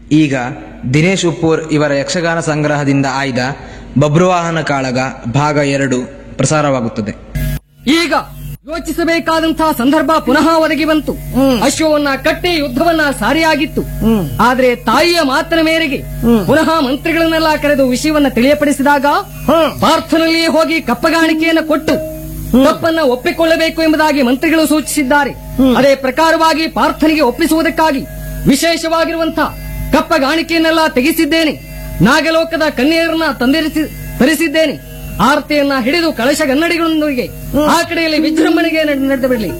ಈಗ ದಿನೇಶ್ ಉಪ್ಪೂರ್ ಇವರ ಯಕ್ಷಗಾನ ಸಂಗ್ರಹದಿಂದ ಆಯ್ದ ಬಬ್ರುವಾಹನ ಕಾಳಗ ಭಾಗ 2 ಪ್ರಸಾರವಾಗುತ್ತದೆ. ಈಗ ಯೋಚಿಸಬೇಕಾದಂತಹ ಸಂದರ್ಭ ಪುನಃ ಒದಗಿ ಬಂತು. ಅಶ್ವವನ್ನ ಕಟ್ಟಿ ಯುದ್ಧವನ್ನ ಸಾರಿಯಾಗಿತ್ತು. ಆದ್ರೆ ತಾಯಿಯ ಮಾತಿನ ಮೇರೆಗೆ ಪುನಃ ಮಂತ್ರಿಗಳನ್ನೆಲ್ಲ ಕರೆದು ವಿಷಯವನ್ನ ತಿಳಿಯಪಡಿಸಿದಾಗ ಪಾರ್ಥನಲ್ಲಿಯೇ ಹೋಗಿ ಕಪ್ಪಗಾಣಿಕೆಯನ್ನು ಕೊಟ್ಟು ತಪ್ಪನ್ನ ಒಪ್ಪಿಕೊಳ್ಳಬೇಕು ಎಂಬುದಾಗಿ ಮಂತ್ರಿಗಳು ಸೂಚಿಸಿದ್ದಾರೆ. ಅದೇ ಪ್ರಕಾರವಾಗಿ ಪಾರ್ಥನಿಗೆ ಒಪ್ಪಿಸುವುದಕ್ಕಾಗಿ ವಿಶೇಷವಾಗಿರುವಂತಹ ಕಪ್ಪಗಾಣಿಕೆಯನ್ನೆಲ್ಲ ತೆಗೆಸಿದ್ದೇನೆ. ನಾಗಲೋಕದ ಕನ್ಯೆಯರನ್ನ ತರಿಸಿದ್ದೇನೆ. ಆರತಿಯನ್ನ ಹಿಡಿದು ಕಳಶ ಗನ್ನಡಿಗಳೊಂದಿಗೆ ಆ ಕಡೆಯಲ್ಲಿ ವಿಜೃಂಭಣೆಗೆ ನಡೆದು ಬಿಡಲಿ.